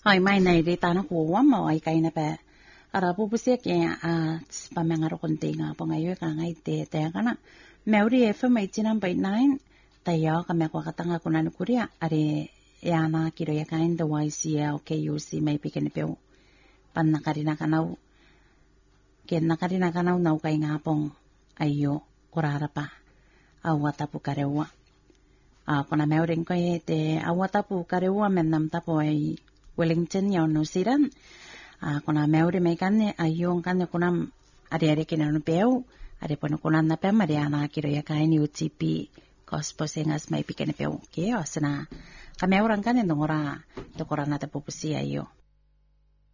Ai mai nei ri tana ko wa mo ai kai na pe. Ara pupusia ke pa mengaro kontinga po ngayo ka ngai te kana. Meuri FM 89.9 tayo ka me kwa katanga kunani kuria are yana kiro ya kain the YCL KUC mai pikene pe. Pan nakarina kanau. Ke nakarina kanau nau kai ngapong ayo kurara pa. Awatapu karewa. Kona meuri ko te awatapu karewa menam tapo ai Wellington ya New Zealand. Kona meuri mai kane ayong kane kunam ari kina no peu ari pono kunan na pe mariana kiro ya kaini UTP gospel singers mai pikene peu ke asna ka meurang kane ngora to korana te pupusi ayo